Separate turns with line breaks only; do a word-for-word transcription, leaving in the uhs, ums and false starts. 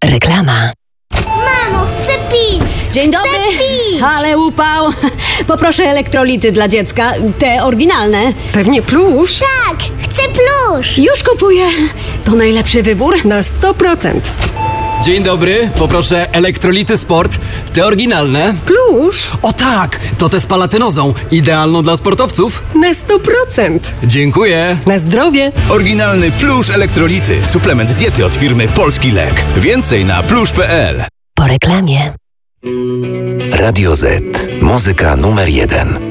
Reklama.
Mamo, chcę pić!
Dzień dobry!
Chcę pić!
Ale upał! Poproszę elektrolity dla dziecka, te oryginalne.
Pewnie plusz
Tak, chcę plusz!
Już kupuję. To najlepszy wybór.
na sto procent.
Dzień dobry, poproszę elektrolity sport, te oryginalne.
Plusz
O tak, to te z palatynozą, idealną dla sportowców.
na sto procent.
Dziękuję.
Na zdrowie.
Oryginalny Plusz Elektrolity. Suplement diety od firmy Polski Lek. Więcej na plusz kropka pe el.
Po reklamie.
Radio Z. Muzyka numer jeden.